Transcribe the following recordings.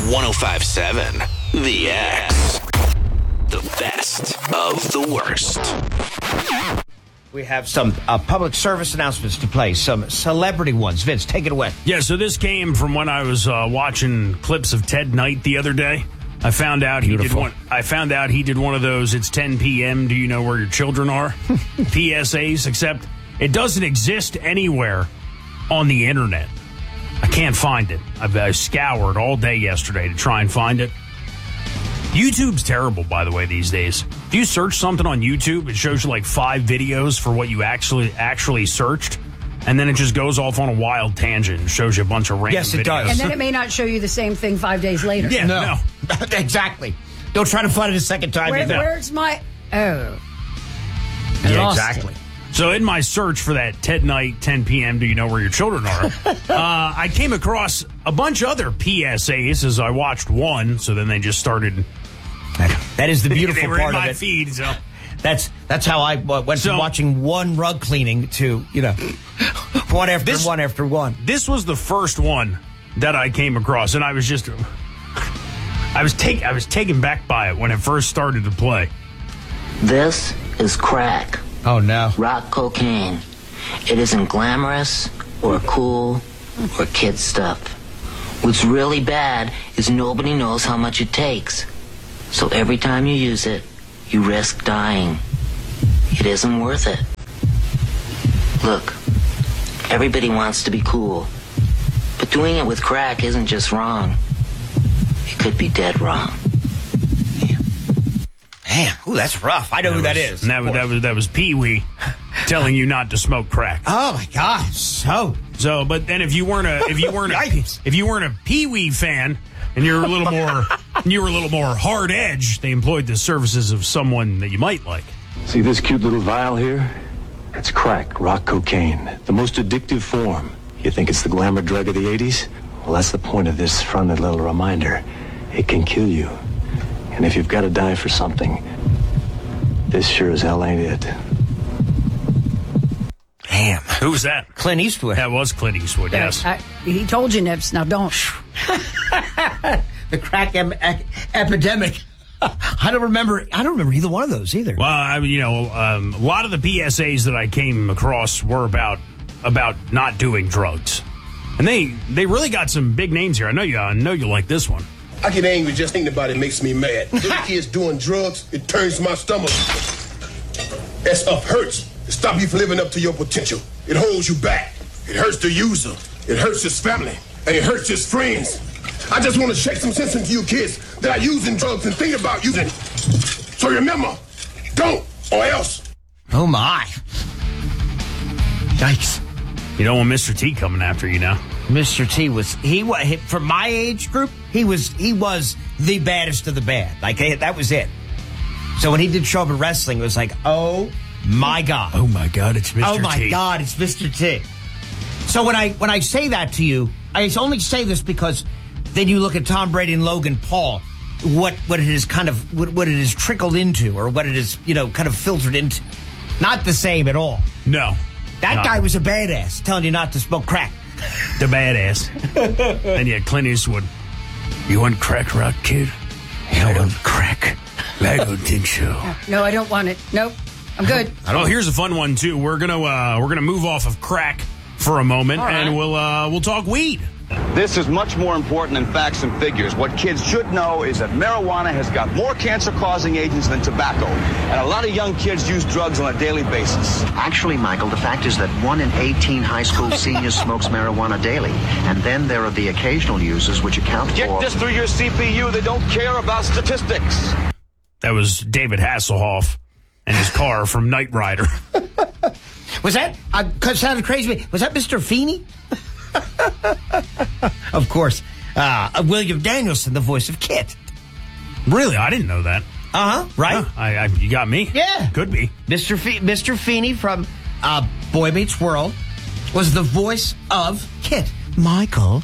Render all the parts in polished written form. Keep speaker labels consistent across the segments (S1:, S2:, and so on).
S1: 105.7 The X. The best of the worst.
S2: We have some public service announcements to play, some celebrity ones. Vince, take it away.
S3: Yeah, so this came from when I was watching clips of Ted Knight the other day. I found out he did one. I found out he did one of those. It's 10 p.m. Do you know where your children are? PSAs, except it doesn't exist anywhere on the internet. I can't find it. I scoured all day yesterday to try and find it. YouTube's terrible, by the way, these days. If you search something on YouTube, it shows you like 5 videos for what you actually searched, and then it just goes off on a wild tangent and shows you a bunch of random videos.
S2: Yes, it does.
S4: And then it may not show you the same thing 5 days later.
S3: Yeah, no.
S2: Exactly. Don't try to find it a second time.
S4: Where's my... Oh.
S2: Yeah, exactly.
S3: So in my search for that Ted Knight 10 p.m. Do you know where your children are? I came across a bunch of other PSAs as I watched one. So then they just started.
S2: That is the beautiful
S3: they were
S2: part
S3: in my
S2: of it.
S3: feed. So
S2: that's how I went from watching one rug cleaning to one after one.
S3: This was the first one that I came across, and I was just I was taken back by it when it first started to play.
S5: This is crack.
S2: Oh, no.
S5: Rock cocaine. It isn't glamorous or cool or kid stuff. What's really bad is nobody knows how much it takes. So every time you use it, you risk dying. It isn't worth it. Look, everybody wants to be cool. But doing it with crack isn't just wrong. It could be dead wrong.
S2: Man, ooh, that's rough. I know who that is.
S3: And that was Pee-wee telling you not to smoke crack.
S2: Oh my God! So,
S3: but then if you weren't a Pee-wee fan and you're a little more hard edge, they employed the services of someone that you might like.
S6: See this cute little vial here? It's crack, rock cocaine, the most addictive form. You think it's the glamour drug of the 80s? Well, that's the point of this friendly little reminder. It can kill you. And if you've got to die for something, this sure as hell ain't it.
S2: Damn.
S3: Who was that?
S2: Clint Eastwood.
S3: That was Clint Eastwood, yes.
S4: He told you, Nips. Now don't.
S2: The crack epidemic. I don't remember either one of those either.
S3: Well, a lot of the PSAs that I came across were about not doing drugs. And they really got some big names here. I know you like this one.
S7: I get angry just thinking about it makes me mad. Little kids doing drugs, it turns my stomach. That stuff hurts. It stops you from living up to your potential. It holds you back. It hurts the user. It hurts his family. And it hurts his friends. I just want to shake some sense into you kids that are using drugs and think about using it. So remember, don't or else.
S2: Oh my. Yikes.
S3: You don't want Mr. T coming after you now.
S2: Mr. T was for my age group, he was the baddest of the bad. Like that was it. So when he did show up in wrestling, it was like, oh my God.
S3: Oh my God, it's Mr. T.
S2: Oh my God, it's Mr. T. So when I say that to you, I only say this because then you look at Tom Brady and Logan Paul, what it is what it has trickled into, or what it is, kind of filtered into. Not the same at all.
S3: No.
S2: That guy was a badass, telling you not to smoke crack.
S3: The badass. And yet Clint Eastwood. You want crack rock, kid? You don't want crack? I don't think so.
S4: No, I don't want it. Nope. I'm good.
S3: Oh, here's a fun one too. We're gonna move off of crack for a moment,
S4: right.
S3: And we'll talk weed.
S8: This is much more important than facts and figures. What kids should know is that marijuana has got more cancer-causing agents than tobacco, and a lot of young kids use drugs on a daily basis.
S9: Actually, Michael, the fact is that 1 in 18 high school seniors smokes marijuana daily, and then there are the occasional users which account
S8: Get
S9: for...
S8: this through your CPU. They don't care about statistics.
S3: That was David Hasselhoff and his car from Knight Rider.
S2: Was that, sounded crazy, was that Mr. Feeney? Of course. William Danielson, the voice of Kit.
S3: Really? I didn't know that.
S2: Right?
S3: You got me.
S2: Yeah.
S3: Could be.
S2: Mr. Feeney from Boy Meets World was the voice of Kit. Michael.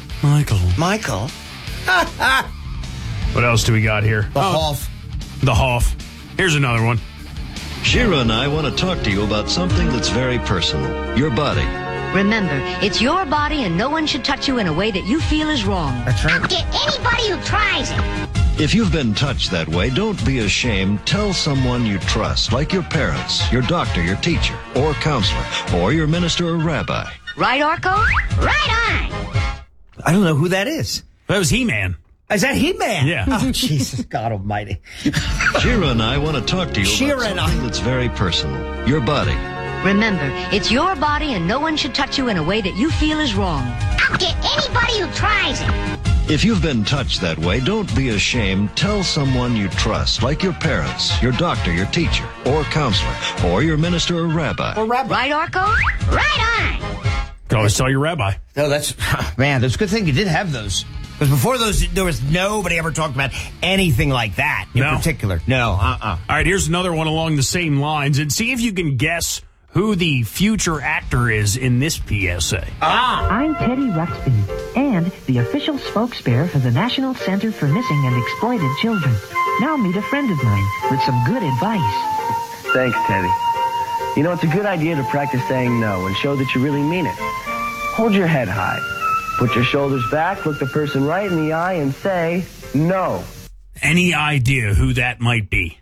S3: What else do we got here?
S2: The Hoff.
S3: The Hoff. Here's another one.
S10: Shira and I want to talk to you about something that's very personal. Your body. Remember, it's your body and no one should touch you in a way that you feel is wrong.
S2: That's right.
S11: I'll get anybody who tries it.
S12: If you've been touched that way, don't be ashamed. Tell someone you trust, like your parents, your doctor, your teacher, or counselor, or your minister or rabbi.
S10: Right, Arco?
S11: Right on.
S2: I don't know who that is.
S3: That was He-Man.
S2: Is that He-Man?
S3: Yeah.
S2: Oh, Jesus, God almighty.
S12: Shira and I want to talk to you about something that's very personal. Your body.
S10: Remember, it's your body and no one should touch you in a way that you feel is wrong.
S11: I'll get anybody who tries it.
S12: If you've been touched that way, don't be ashamed. Tell someone you trust, like your parents, your doctor, your teacher, or counselor, or your minister or rabbi.
S10: Right, Arco?
S11: Right on.
S3: Can always tell your rabbi.
S2: No, that's a good thing you did have those. Because before those, there was nobody ever talked about anything like that in particular. No,
S3: All right, here's another one along the same lines. And see if you can guess who the future actor is in this PSA.
S13: I'm Teddy Ruxpin, and the official spokesbearer for the National Center for Missing and Exploited Children. Now meet a friend of mine with some good advice.
S14: Thanks, Teddy. You know, it's a good idea to practice saying no and show that you really mean it. Hold your head high. Put your shoulders back, look the person right in the eye, and say no.
S3: Any idea who that might be?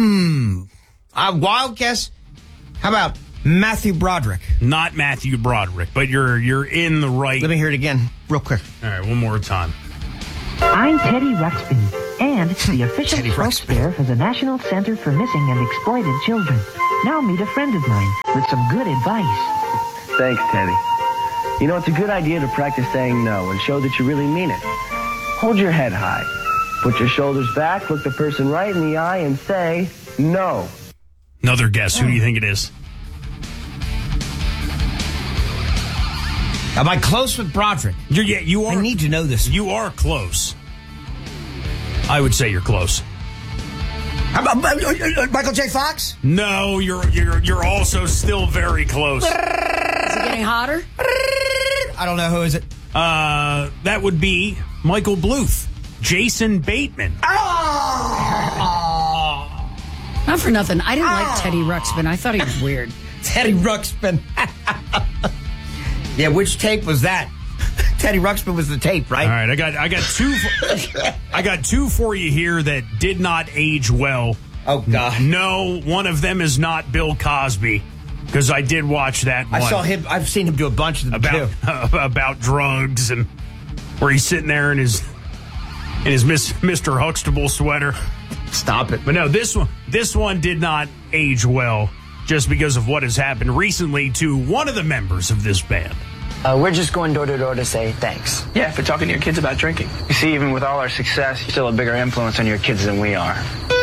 S2: wild guess. How about Matthew Broderick?
S3: Not Matthew Broderick, but you're in the right.
S2: Let me hear it again, real quick.
S3: All right, one more time.
S13: I'm Teddy Ruxpin, and the official spokesbearer for the National Center for Missing and Exploited Children. Now meet a friend of mine with some good advice.
S14: Thanks, Teddy. You know, it's a good idea to practice saying no and show that you really mean it. Hold your head high. Put your shoulders back, look the person right in the eye, and say no.
S3: Another guess. Who do you think it is?
S2: Am I close with Broderick?
S3: You are.
S2: I need to know this.
S3: You are close. I would say you're close.
S2: How about Michael J. Fox?
S3: No, you're also still very close.
S4: Is it getting hotter?
S2: I don't know. Who is it?
S3: That would be Michael Bluth. Jason Bateman.
S4: Not for nothing. I didn't like Teddy Ruxpin. I thought he was weird.
S2: Teddy Ruxpin. Yeah, which tape was that? Teddy Ruxpin was the tape, right?
S3: All right, I got two. I got two for you here that did not age well.
S2: Oh God!
S3: No, one of them is not Bill Cosby, because I did watch that one.
S2: I saw him. I've seen him do a bunch of them too.
S3: About drugs and where he's sitting there in his Mr. Huxtable sweater.
S2: Stop it!
S3: But no, this one did not age well, just because of what has happened recently to one of the members of this band.
S15: We're just going door to door to say thanks.
S14: Yeah, for talking to your kids about drinking. You see, even with all our success, you're still a bigger influence on your kids than we are.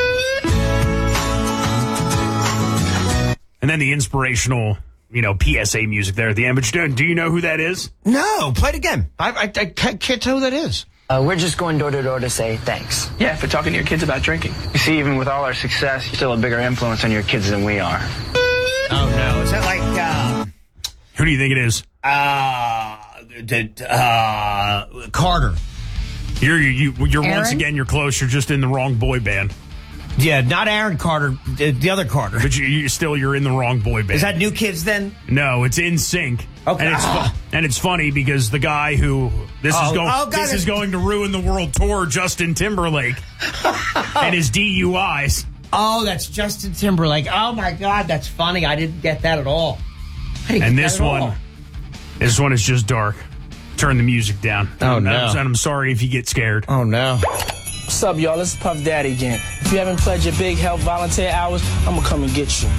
S3: And then the inspirational, PSA music there at the end. But do you know who that is?
S2: No, play it again. I can't tell who that is.
S15: We're just going door to door to say thanks.
S14: Yeah, for talking to your kids about drinking. You see, even with all our success, you're still a bigger influence on your kids than we are.
S2: Oh, no. Is that like...
S3: Who do you think it is?
S2: Carter.
S3: You're
S4: Aaron?
S3: once again, you're close. You're just in the wrong boy band.
S2: Yeah, not Aaron Carter, the other Carter.
S3: But you're in the wrong boy band.
S2: Is that New Kids then?
S3: No, it's In Sync.
S2: Okay.
S3: And it's funny because the guy who this is going to ruin the world tour, Justin Timberlake, and his DUIs.
S2: Oh, that's Justin Timberlake. Oh my God, that's funny. I didn't get that at all.
S3: And this one is just dark. Turn the music down.
S2: Oh no!
S3: And I'm sorry if you get scared.
S2: Oh no!
S16: What's up, y'all? This is Puff Daddy again. If you haven't pledged your big help volunteer hours, I'm gonna come and get you.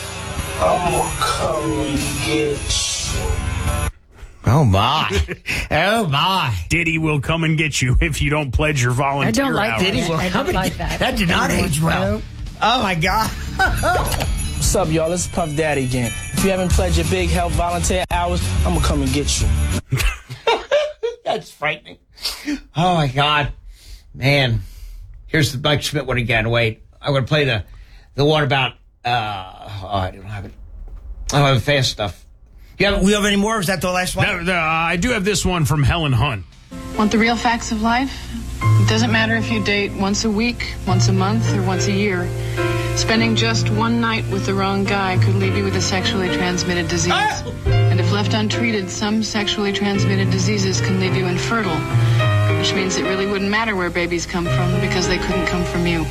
S2: Oh my! Oh my!
S3: Diddy will come and get you if you don't pledge your volunteer hours.
S4: I don't like
S2: Diddy will come and get that. That did not age well. Oh my God!
S16: What's up, y'all? This is Puff Daddy again. If you haven't pledged your big help volunteer hours, I'm gonna come and get you.
S2: That's frightening. Oh my God, man! Here's the Mike Schmidt one again. Wait, I'm gonna play the one about. I don't have it. I don't have the fast stuff. We have any more? Or is that the last one?
S3: No, I do have this one from Helen Hunt.
S17: Want the real facts of life? It doesn't matter if you date once a week, once a month, or once a year. Spending just one night with the wrong guy could leave you with a sexually transmitted disease. And if left untreated, some sexually transmitted diseases can leave you infertile, which means it really wouldn't matter where babies come from because they couldn't come from you.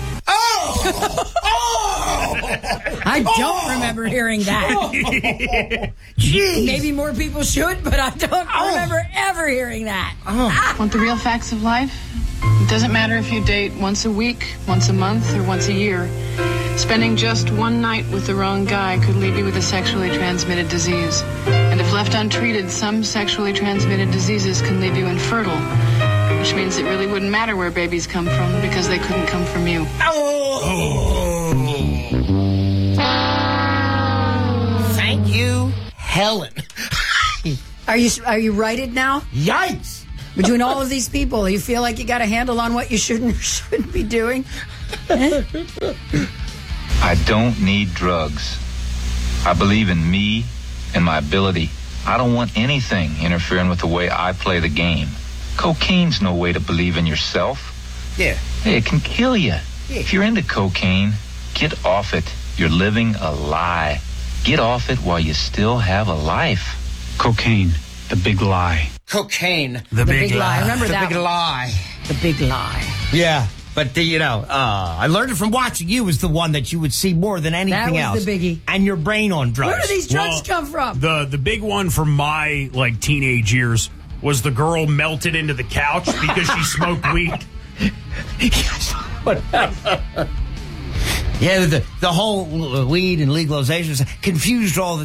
S4: I don't remember hearing that.
S2: Jeez.
S4: Maybe more people should, but I don't remember ever hearing that.
S17: Want the real facts of life? It doesn't matter if you date once a week, once a month, or once a year. Spending just one night with the wrong guy could leave you with a sexually transmitted disease. And if left untreated, some sexually transmitted diseases can leave you infertile, which means it really wouldn't matter where babies come from because they couldn't come from you.
S2: Thank you, Helen.
S4: Are you righted now?
S2: Yikes!
S4: Between all of these people, you feel like you got a handle on what you shouldn't be doing?
S18: I don't need drugs. I believe in me and my ability. I don't want anything interfering with the way I play the game. Cocaine's no way to believe in yourself.
S2: Yeah.
S18: Hey, it can kill you.
S2: Yeah.
S18: If you're into cocaine, get off it. You're living a lie. Get off it while you still have a life.
S19: Cocaine, the big lie.
S2: Cocaine.
S4: The big lie. Remember
S2: the
S4: that
S2: big
S4: one.
S2: lie.
S4: The big lie.
S2: Yeah. But, I learned it from watching you was the one that you would see more than anything
S4: That was
S2: else.
S4: the biggie.
S2: And your brain on drugs.
S4: Where do these drugs come from?
S3: The big one from my teenage years was the girl melted into the couch because she smoked weed.
S2: Yeah, the whole weed and legalization confused all the